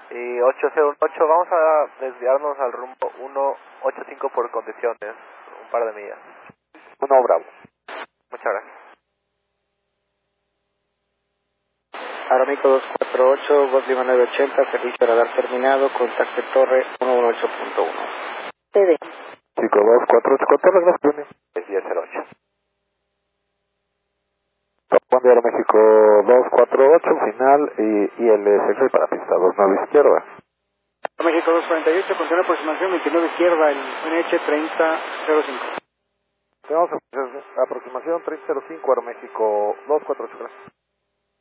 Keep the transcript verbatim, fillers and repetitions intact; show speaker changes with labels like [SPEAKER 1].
[SPEAKER 1] Y ocho cero ocho, vamos a desviarnos al rumbo uno ocho cinco por condiciones, un par de millas.
[SPEAKER 2] uno Bravo.
[SPEAKER 1] Muchas gracias.
[SPEAKER 3] Aeroméxico dos cuatro ocho, Voz Lima nueve ochenta, servicio radar terminado, contacto Torre uno dieciocho punto uno. T D.
[SPEAKER 2] cinco dos cuatro ocho, con Torre, gracias, Junior.
[SPEAKER 1] Es diez cero ocho.
[SPEAKER 2] Juan de Aeroméxico dos cuatro ocho, final, y, y el sexo para pista dos nueve izquierda.
[SPEAKER 3] Aeroméxico dos cuarenta y ocho, continúa aproximación veintinueve izquierda, el N H treinta cero cinco.
[SPEAKER 2] Tenemos aproximación treinta cero cinco, Aeroméxico dos cuatro ocho, gracias.